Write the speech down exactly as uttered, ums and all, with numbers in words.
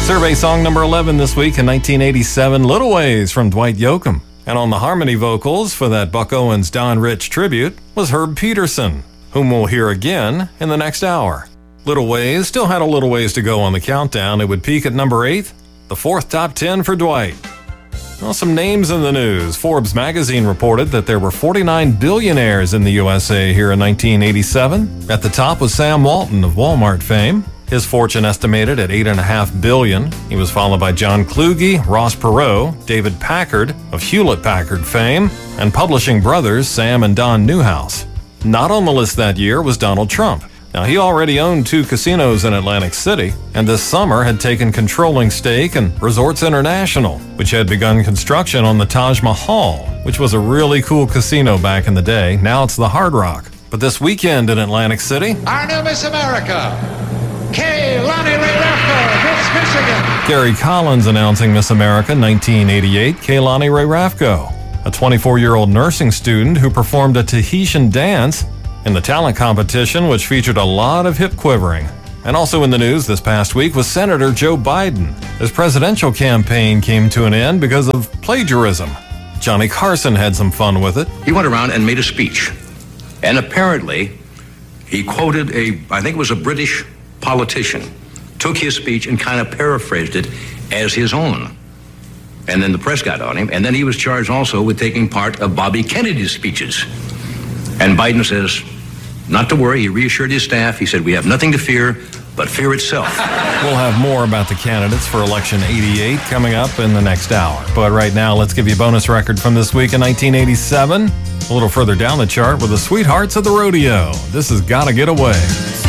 Survey song number eleven this week in nineteen eighty-seven, Little Ways from Dwight Yoakam. And on the harmony vocals for that Buck Owens Don Rich tribute was Herb Peterson, whom we'll hear again in the next hour. Little Ways still had a little ways to go on the countdown. It would peak at number eight, the fourth top ten for Dwight. Well, some names in the news. Forbes magazine reported that there were forty-nine billionaires in the U S A here in nineteen eighty-seven. At the top was Sam Walton of Walmart fame. His fortune estimated at eight point five billion dollars. He was followed by John Kluge, Ross Perot, David Packard of Hewlett-Packard fame, and publishing brothers Sam and Don Newhouse. Not on the list that year was Donald Trump. Now, he already owned two casinos in Atlantic City, and this summer had taken controlling stake in Resorts International, which had begun construction on the Taj Mahal, which was a really cool casino back in the day. Now it's the Hard Rock. But this weekend in Atlantic City, our new Miss America, Keilani Ray Rafko, Miss Michigan. Gary Collins announcing Miss America nineteen eighty-eight, Keilani Ray Rafko, a twenty-four-year-old nursing student who performed a Tahitian dance in the talent competition, which featured a lot of hip quivering. And also in the news this past week was Senator Joe Biden. His presidential campaign came to an end because of plagiarism. Johnny Carson had some fun with it. He went around and made a speech. And apparently, he quoted a, I think it was a British politician, took his speech and kind of paraphrased it as his own. And then the press got on him, and then he was charged also with taking part of Bobby Kennedy's speeches. And Biden says, not to worry, he reassured his staff. He said, we have nothing to fear but fear itself. We'll have more about the candidates for election eighty-eight coming up in the next hour. But right now, let's give you a bonus record from this week in nineteen eighty-seven. A little further down the chart with the Sweethearts of the Rodeo. This is Gotta Get Away.